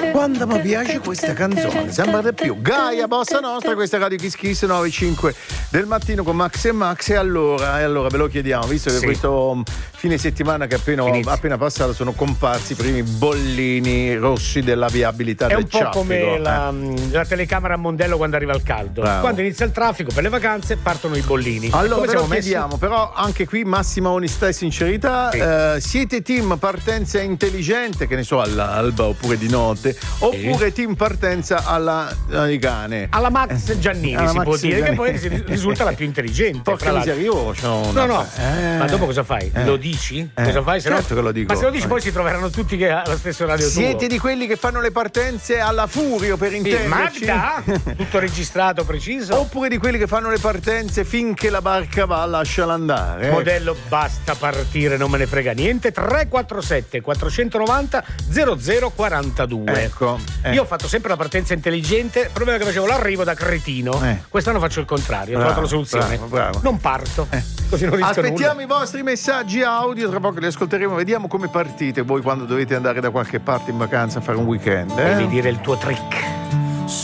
Quando mi piace questa canzone, sembra di più Gaia Bossa Nostra, questa Radio Kiss Kiss 9.5 del mattino con Max e Max. E allora ve lo chiediamo, visto che questo fine settimana che appena passato sono comparsi i primi bollini rossi della viabilità del traffico. È un po' come la telecamera a Mondello quando arriva il caldo. Bravo. Quando inizia il traffico per le vacanze partono i bollini. Allora ve lo chiediamo, però anche qui massima onestà e sincerità. Siete team partenza intelligente, che ne so, all'alba oppure di notte, oppure team partenza alla cane? Alla Max Giannini si può dire, che poi risulta la più intelligente. Porca miseria, io no. Ma dopo cosa fai? Lo dici? Cosa fai? Certo che lo dico. Ma se lo dici poi si troveranno tutti che allo stesso orario tuo. Siete di quelli che fanno le partenze alla Furio per intenderci? Magda? Tutto registrato, preciso? Oppure di quelli che fanno le partenze finché la barca va, lasciala andare? Modello basta partire, non me ne frega niente. 347 490 0042. Ecco. Io ho fatto sempre la partenza intelligente. Il problema è che facevo l'arrivo da cretino. Quest'anno faccio il contrario. Ho trovato la soluzione. Bravo. Non parto. Così non rischio Aspettiamo nulla. I vostri messaggi audio, tra poco li ascolteremo. Vediamo come partite voi quando dovete andare da qualche parte in vacanza a fare un weekend. Devi dire il tuo trick.